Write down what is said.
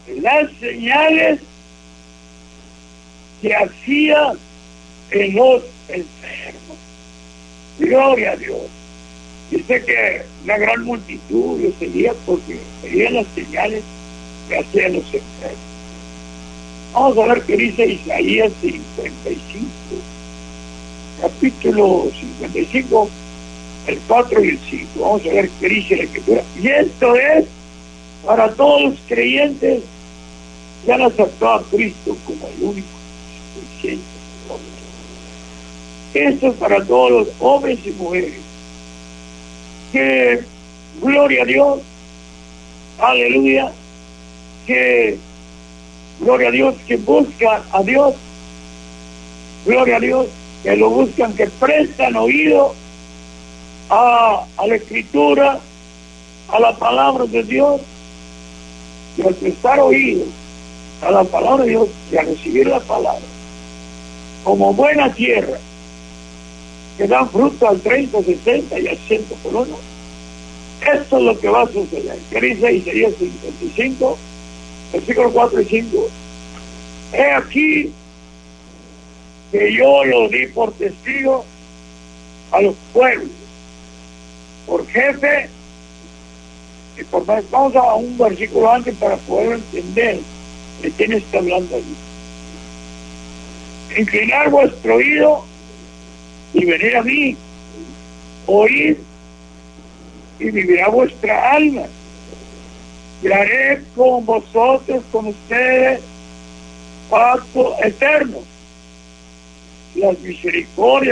las señales que hacía en los enfermos. Gloria a Dios. Dice que una gran multitud lo seguía porque veían las señales que hacían los enfermos. Vamos a ver qué dice Isaías 55, capítulo 55, el 4 y el 5. Vamos a ver qué dice la Escritura. Y esto es para todos los creyentes que han aceptado a Cristo como el único suficiente. Esto es para todos los hombres y mujeres que, gloria a Dios, aleluya, que, gloria a Dios, que buscan a Dios, gloria a Dios, que lo buscan, que prestan oído a la Escritura, a la palabra de Dios, y al prestar oído a la palabra de Dios y a recibir la palabra como buena tierra, que dan fruto al 30, 60 y al 100 por uno. Esto es lo que va a suceder. ¿Qué dice Isaías 55, versículos 4 y 5? He aquí que yo lo di por testigo a los pueblos, por jefe y por más. Vamos a un versículo antes para poder entender de quién está hablando allí. Inclinar vuestro oído y venir a mí, oíd y vivirá vuestra alma. Y haré con vosotros, con ustedes, pacto eterno. Las misericordias